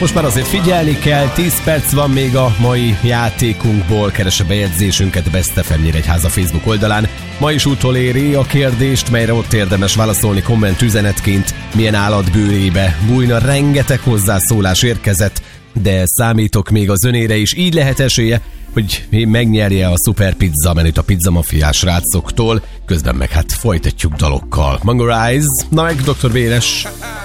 Most már azért figyelni kell, 10 perc van még a mai játékunkból, keres a bejegyzésünket Best FM Nyíregyháza Facebook oldalán. Ma is utoléri a kérdést, melyre ott érdemes válaszolni komment üzenetként, milyen állat bőrébe bújna, rengeteg hozzászólás érkezett, de számítok még az önére is, így lehet esélye, hogy megnyerje a Super Pizza menüt a Pizza Mafiás srácoktól, közben meg hát folytatjuk dalokkal. Mango Rise, na meg Dr. Véres.